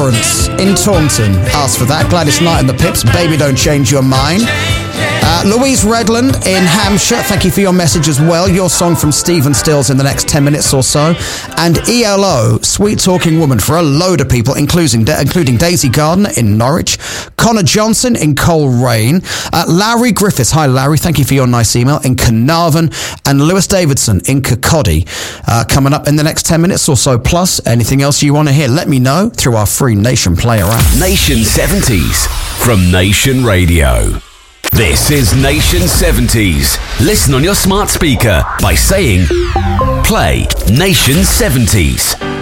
Lawrence in Taunton asked for that. Gladys Knight and the Pips, Baby Don't Change Your Mind. Louise Redland in Hampshire, thank you for your message as well. Your song from Stephen Stills in the next 10 minutes or so. And ELO, Sweet Talking Woman, for a load of people, including Daisy Gardner in Norwich, Connor Johnson in Coleraine, Larry Griffiths, hi Larry, thank you for your nice email, in Carnarvon, and Lewis Davidson in Kirkcaldy, coming up in the next 10 minutes or so. Plus, anything else you want to hear, let me know through our free Nation Player app. Nation 70s from Nation Radio. This is Nation 70s. Listen on your smart speaker by saying, play Nation 70s.